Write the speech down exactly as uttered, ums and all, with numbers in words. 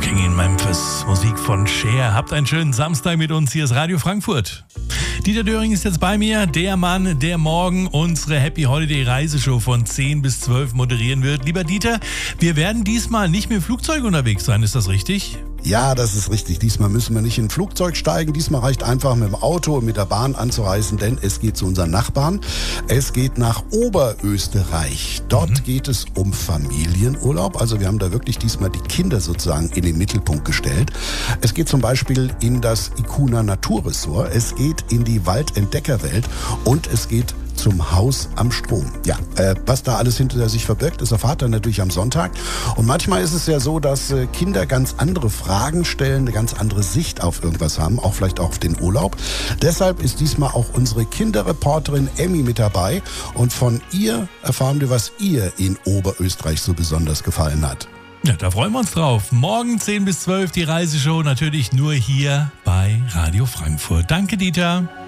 Walking in Memphis, Musik von Cher. Habt einen schönen Samstag mit uns, hier ist Radio Frankfurt. Dieter Döring ist jetzt bei mir, der Mann, der morgen unsere Happy Holiday Reiseshow von zehn bis zwölf moderieren wird. Lieber Dieter, wir werden diesmal nicht mit dem Flugzeug unterwegs sein, ist das richtig? Ja, das ist richtig. Diesmal müssen wir nicht in ein Flugzeug steigen. Diesmal reicht einfach mit dem Auto und mit der Bahn anzureisen, denn es geht zu unseren Nachbarn. Es geht nach Oberösterreich. Dort mhm. geht es um Familienurlaub. Also wir haben da wirklich diesmal die Kinder sozusagen in den Mittelpunkt gestellt. Es geht zum Beispiel in das Ikuna Naturresort. Es geht in die Waldentdeckerwelt und es geht zum Haus am Strom. Ja, äh, was da alles hinter sich verbirgt, das erfahrt ihr natürlich am Sonntag. Und manchmal ist es ja so, dass äh, Kinder ganz andere Fragen stellen, eine ganz andere Sicht auf irgendwas haben, auch vielleicht auch auf den Urlaub. Deshalb ist diesmal auch unsere Kinderreporterin Emmy mit dabei. Und von ihr erfahren wir, was ihr in Oberösterreich so besonders gefallen hat. Ja, da freuen wir uns drauf. Morgen zehn bis zwölf die Reiseshow, natürlich nur hier bei Radio Frankfurt. Danke, Dieter.